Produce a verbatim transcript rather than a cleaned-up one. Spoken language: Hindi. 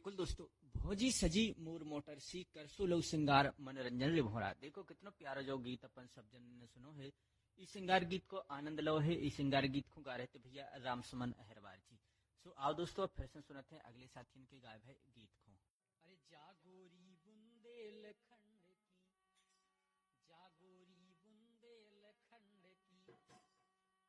बिल्कुल दोस्तों, भौजी सजी मोर मोटर सी करसो लो सिंगार मनोरंजन रे भोरा। देखो कितना प्यारा जो गीत अपन सब जन ने सुनो है। इस सिंगार गीत को आनंद लो है। इस सिंगार गीत को गा रहे थे भैया रामसमन अहरवार जी। सो आओ दोस्तों, अब फिर से सुनते हैं अगले साथी के गाए भय गीत को। अरे जागोरी बुंदेलखंड